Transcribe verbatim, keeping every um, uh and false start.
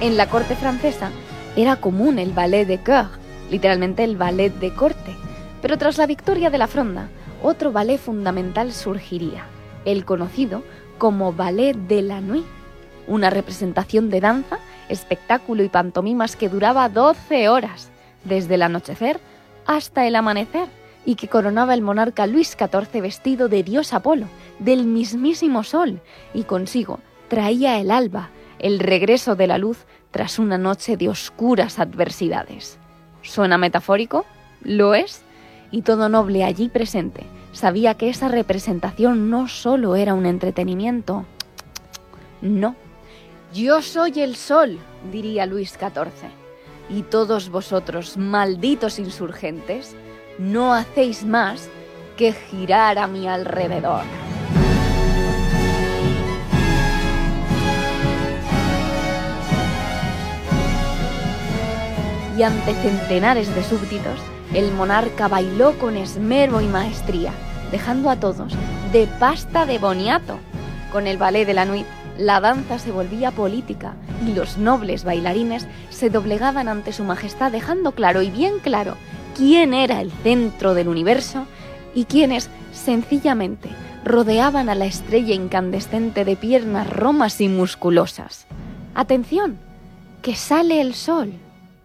En la corte francesa era común el ballet de cour, literalmente el ballet de corte, pero tras la victoria de la Fronda, otro ballet fundamental surgiría, el conocido como ballet de la nuit, una representación de danza, espectáculo y pantomimas que duraba doce horas, desde el anochecer hasta el amanecer, y que coronaba el monarca Luis catorce vestido de dios Apolo, del mismísimo sol, y consigo traía el alba, el regreso de la luz tras una noche de oscuras adversidades. ¿Suena metafórico? Lo es, y todo noble allí presente sabía que esa representación no solo era un entretenimiento. No. Yo soy el sol, diría Luis catorce, y todos vosotros, malditos insurgentes, no hacéis más que girar a mi alrededor. Y ante centenares de súbditos, el monarca bailó con esmero y maestría, dejando a todos de pasta de boniato. Con el ballet de la nuit, la danza se volvía política y los nobles bailarines se doblegaban ante su majestad, dejando claro y bien claro quién era el centro del universo y quiénes sencillamente rodeaban a la estrella incandescente de piernas romas y musculosas. ¡Atención! ¡Que sale el sol!